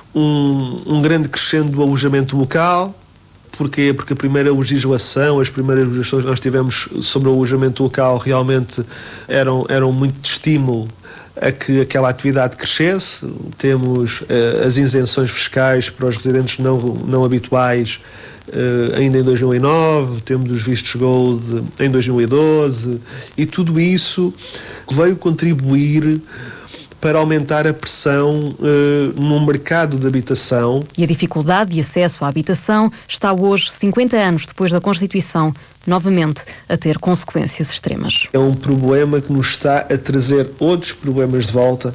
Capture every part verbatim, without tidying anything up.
um, um grande crescendo do alojamento local. Porquê? Porque a primeira legislação, as primeiras legislações que nós tivemos sobre o alojamento local realmente eram, eram muito de estímulo a que aquela atividade crescesse. Temos uh, as isenções fiscais para os residentes não, não habituais uh, ainda em dois mil e nove, temos os vistos Gold em dois mil e doze, e tudo isso veio contribuir para aumentar a pressão uh, no mercado de habitação. E a dificuldade de acesso à habitação está hoje, cinquenta anos depois da Constituição, novamente a ter consequências extremas. É um problema que nos está a trazer outros problemas de volta.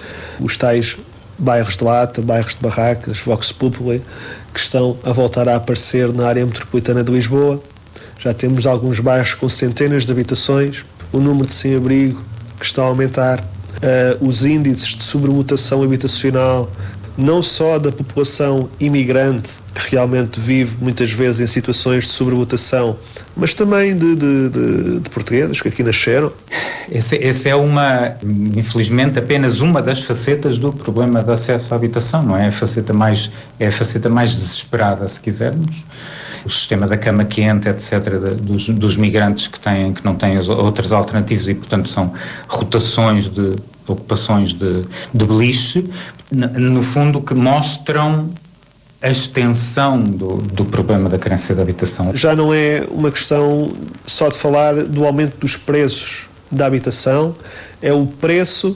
Os tais bairros de lata, bairros de barracas, vox populi, que estão a voltar a aparecer na área metropolitana de Lisboa. Já temos alguns bairros com centenas de habitações, o número de sem-abrigo que está a aumentar. Uh, os índices de sobrelotação habitacional, não só da população imigrante, que realmente vive muitas vezes em situações de sobrelotação, mas também de, de, de, de portugueses que aqui nasceram. Esse, esse é uma, infelizmente, apenas uma das facetas do problema de acesso à habitação, não é? A faceta mais, é a faceta mais desesperada, se quisermos. O sistema da cama quente, etcétera, dos, dos migrantes que, têm, que não têm as outras alternativas e, portanto, são rotações de ocupações de, de beliche, no fundo, que mostram a extensão do, do problema da carência de habitação. Já não é uma questão só de falar do aumento dos preços da habitação, é o preço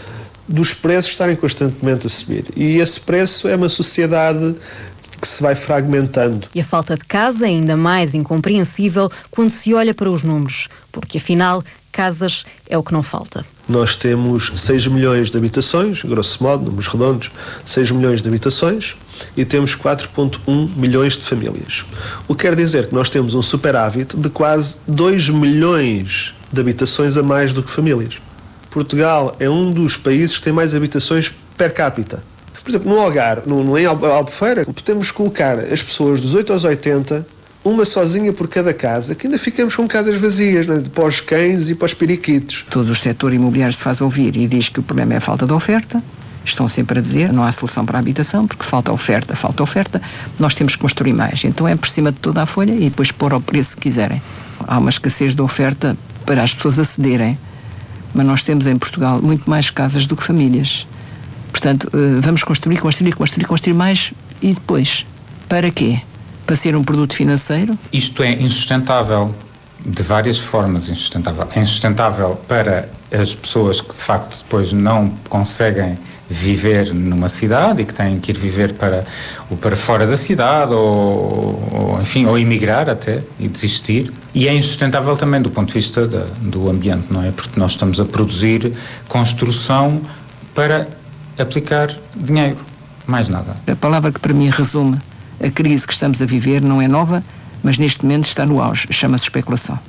dos preços estarem constantemente a subir. E esse preço é uma sociedade que se vai fragmentando. E a falta de casa é ainda mais incompreensível quando se olha para os números, porque afinal, casas é o que não falta. Nós temos seis milhões de habitações, grosso modo, números redondos, seis milhões de habitações, e temos quatro vírgula um milhões de famílias. O que quer dizer que nós temos um superávit de quase dois milhões de habitações a mais do que famílias. Portugal é um dos países que tem mais habitações per capita. Por exemplo, no Algarve, no, no, em Albufeira, podemos colocar as pessoas dos oito aos oitenta, uma sozinha por cada casa, que ainda ficamos com casas vazias, né? Para os cães e para os periquitos. Todo o setor imobiliário se faz ouvir e diz que o problema é a falta de oferta. Estão sempre a dizer, não há solução para a habitação, porque falta oferta, falta oferta, nós temos que construir mais. Então é por cima de toda a folha e depois pôr ao preço que quiserem. Há uma escassez de oferta para as pessoas acederem, mas nós temos em Portugal muito mais casas do que famílias. Portanto, vamos construir, construir, construir, construir mais e depois, para quê? Para ser um produto financeiro? Isto é insustentável de várias formas. Insustentável. É insustentável para as pessoas que de facto depois não conseguem viver numa cidade e que têm que ir viver para, ou para fora da cidade ou, ou, enfim, ou emigrar até e desistir. E é insustentável também do ponto de vista da, do ambiente, não é? Porque nós estamos a produzir construção para aplicar dinheiro, mais nada. A palavra que para mim resume a crise que estamos a viver não é nova, mas neste momento está no auge, chama-se especulação.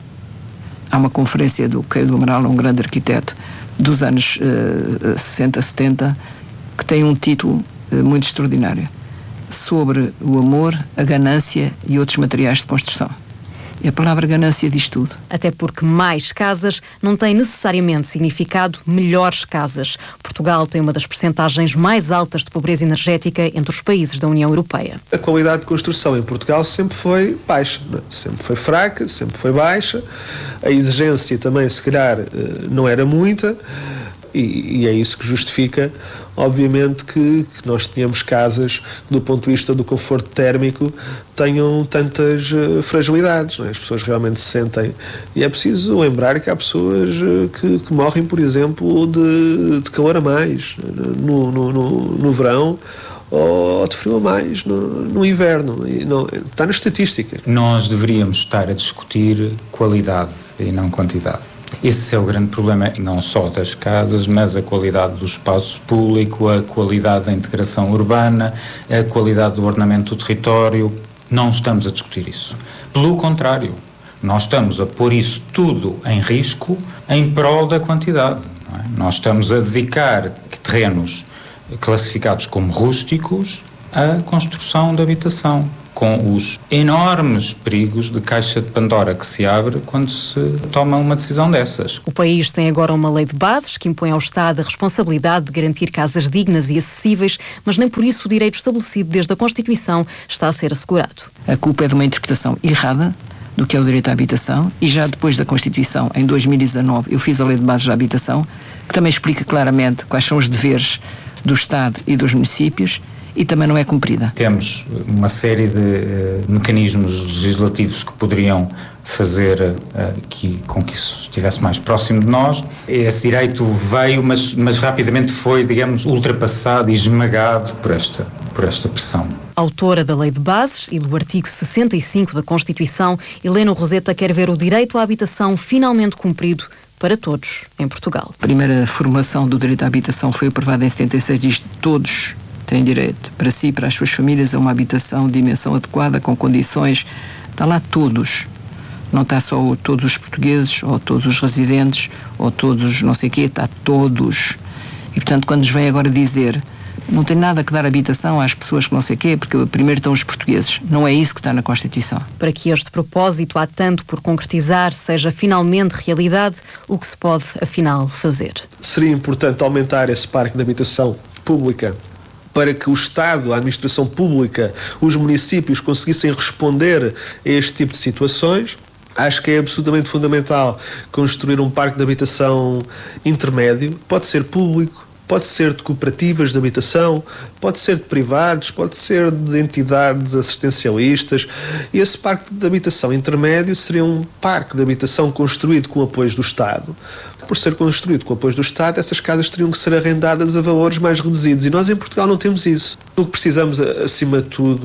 Há uma conferência do Caio do Amaral, um grande arquiteto dos anos uh, sessenta, setenta, que tem um título uh, muito extraordinário, sobre o amor, a ganância e outros materiais de construção. E a palavra ganância diz tudo. Até porque mais casas não tem necessariamente significado melhores casas. Portugal tem uma das percentagens mais altas de pobreza energética entre os países da União Europeia. A qualidade de construção em Portugal sempre foi baixa, não é? Sempre foi fraca, sempre foi baixa. A exigência também, se calhar, não era muita. E, e é isso que justifica, obviamente, que, que nós tenhamos casas que, do ponto de vista do conforto térmico, tenham tantas uh, fragilidades, não é? As pessoas realmente se sentem. E é preciso lembrar que há pessoas uh, que, que morrem, por exemplo, de, de calor a mais no, no, no, no verão, ou de frio a mais no, no inverno. E não, está na estatística. Nós deveríamos estar a discutir qualidade e não quantidade. Esse é o grande problema, não só das casas, mas a qualidade do espaço público, a qualidade da integração urbana, a qualidade do ordenamento do território. Não estamos a discutir isso. Pelo contrário, nós estamos a pôr isso tudo em risco em prol da quantidade. Não é? Nós estamos a dedicar terrenos classificados como rústicos à construção de habitação. com os enormes perigos de caixa de Pandora que se abre quando se toma uma decisão dessas. O país tem agora uma lei de bases que impõe ao Estado a responsabilidade de garantir casas dignas e acessíveis, mas nem por isso o direito estabelecido desde a Constituição está a ser assegurado. A culpa é de uma interpretação errada do que é o direito à habitação, e já depois da Constituição, em dois mil e dezanove, eu fiz a Lei de Bases da Habitação, que também explica claramente quais são os deveres do Estado e dos municípios, e também não é cumprida. Temos uma série de uh, mecanismos legislativos que poderiam fazer uh, que, com que isso estivesse mais próximo de nós. Esse direito veio, mas, mas rapidamente foi, digamos, ultrapassado e esmagado por esta, por esta pressão. Autora da Lei de Bases e do artigo sessenta e cinco da Constituição, Helena Roseta quer ver o direito à habitação finalmente cumprido para todos em Portugal. A primeira formulação do direito à habitação foi aprovada em setenta e seis, diz que todos têm direito, para si e para as suas famílias, a uma habitação de dimensão adequada, com condições. Está lá todos. Não está só todos os portugueses, ou todos os residentes, ou todos os não sei o quê, está todos. E, portanto, quando nos vem agora dizer não tem nada que dar habitação às pessoas que não sei o quê, porque primeiro estão os portugueses. Não é isso que está na Constituição. Para que este propósito, há tanto por concretizar, seja finalmente realidade, o que se pode, afinal, fazer? Seria importante aumentar esse parque de habitação pública para que o Estado, a administração pública, os municípios conseguissem responder a este tipo de situações. Acho que é absolutamente fundamental construir um parque de habitação intermédio. Pode ser público, pode ser de cooperativas de habitação, pode ser de privados, pode ser de entidades assistencialistas. E esse parque de habitação intermédio seria um parque de habitação construído com apoio do Estado. Por ser construído com o apoio do Estado, essas casas teriam que ser arrendadas a valores mais reduzidos. E nós em Portugal não temos isso. O que precisamos, acima de tudo,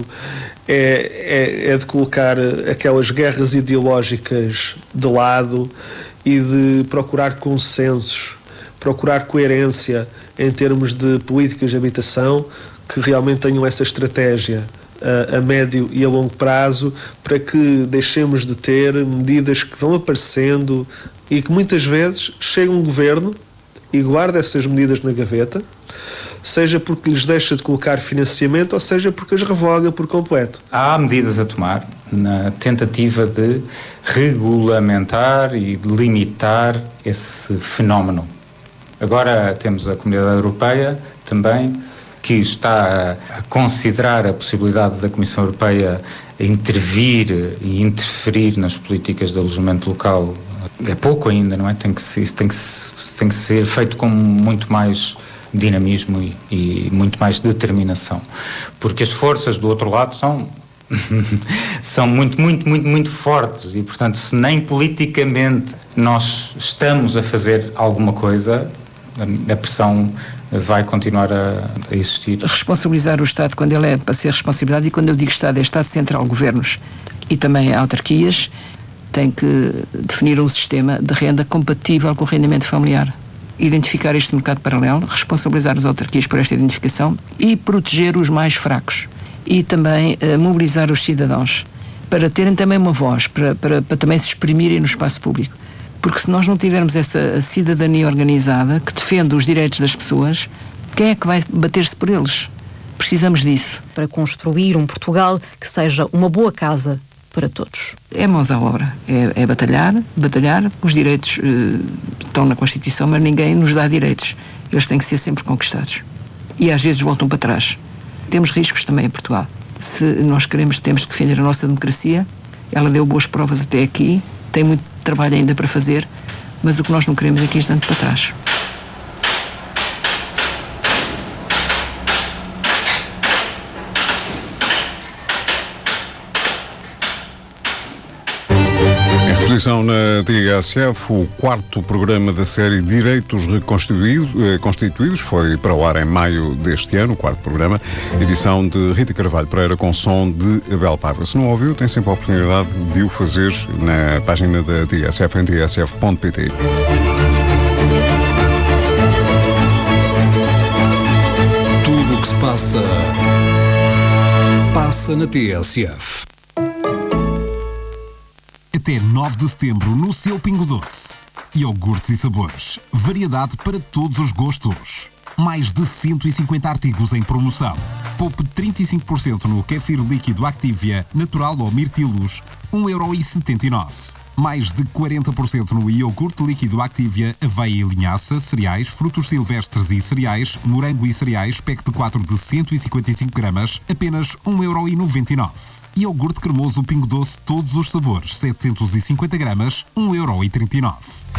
é, é, é de colocar aquelas guerras ideológicas de lado e de procurar consensos, procurar coerência em termos de políticas de habitação que realmente tenham essa estratégia a, a médio e a longo prazo, para que deixemos de ter medidas que vão aparecendo e que muitas vezes chega um governo e guarda essas medidas na gaveta, seja porque lhes deixa de colocar financiamento, ou seja porque as revoga por completo. Há medidas a tomar na tentativa de regulamentar e de limitar esse fenómeno. Agora temos a Comunidade Europeia também, que está a considerar a possibilidade da Comissão Europeia intervir e interferir nas políticas de alojamento local. É pouco ainda, não é? Tem que ser, tem que, tem que ser feito com muito mais dinamismo e, e muito mais determinação. Porque as forças do outro lado são, são muito, muito, muito, muito fortes e, portanto, se nem politicamente nós estamos a fazer alguma coisa, a pressão vai continuar a, a existir. Responsabilizar o Estado quando ele é para ser responsabilidade, e quando eu digo Estado é Estado Central, governos e também autarquias, tem que definir um sistema de renda compatível com o rendimento familiar. Identificar este mercado paralelo, responsabilizar as autarquias por esta identificação e proteger os mais fracos. E também uh, mobilizar os cidadãos para terem também uma voz, para, para, para também se exprimirem no espaço público. Porque se nós não tivermos essa cidadania organizada que defende os direitos das pessoas, quem é que vai bater-se por eles? Precisamos disso. Para construir um Portugal que seja uma boa casa para todos. É mãos à obra, é, é batalhar, batalhar. Os direitos uh, estão na Constituição, mas ninguém nos dá direitos. Eles têm que ser sempre conquistados. E às vezes voltam para trás. Temos riscos também em Portugal. Se nós queremos, temos que defender a nossa democracia. Ela deu boas provas até aqui, tem muito trabalho ainda para fazer, mas o que nós não queremos é que isto ande para trás. Exposição na T S F, o quarto programa da série Direitos Reconstituídos, Constituídos, foi para o ar em maio deste ano, o quarto programa, edição de Rita Carvalho Pereira com som de Abel Paiva. Se não ouviu, tem sempre a oportunidade de o fazer na página da T S F em t s f ponto p t. Tudo o que se passa, passa na T S F. Até nove de setembro no seu Pingo Doce. Iogurtes e sabores. Variedade para todos os gostos. Mais de cento e cinquenta artigos em promoção. Poupe trinta e cinco por cento no kéfir líquido Activia, natural ou mirtilos, um euro e setenta e nove centavos. Mais de quarenta por cento no iogurte líquido Activia, aveia e linhaça, cereais, frutos silvestres e cereais, morango e cereais, pack de quatro de cento e cinquenta e cinco gramas, apenas um euro e noventa e nove centavos. Iogurte cremoso Pingo Doce, todos os sabores, setecentos e cinquenta gramas, um euro e trinta e nove centavos.